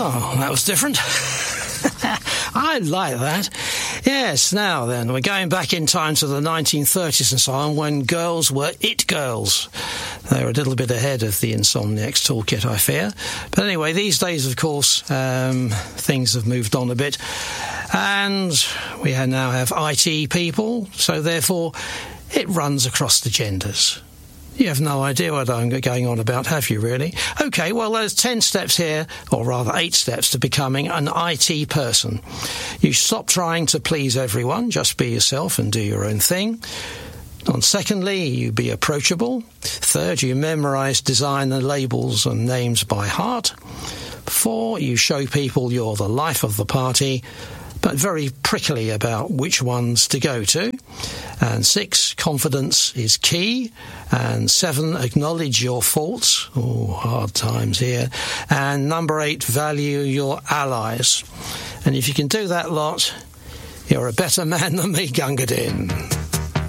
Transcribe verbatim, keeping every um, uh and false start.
Oh, that was different. I like that. Yes, now then, we're going back in time to the nineteen thirties and so on, when girls were it girls. They were a little bit ahead of the Insomniacs toolkit, I fear. But anyway, these days, of course, um, things have moved on a bit. And we now have I T people, so therefore it runs across the genders. You have no idea what I'm going on about, have you, really? OK, well, there's ten steps here, or rather eight steps, to becoming an I T person. You stop trying to please everyone, just be yourself and do your own thing. And secondly, you be approachable. Third, you memorise design and labels and names by heart. Four, you show people you're the life of the party, but very prickly about which ones to go to. And six, confidence is key. And seven, acknowledge your faults. Oh, hard times here. And number eight, value your allies. And if you can do that lot, you're a better man than me, Gunga Din.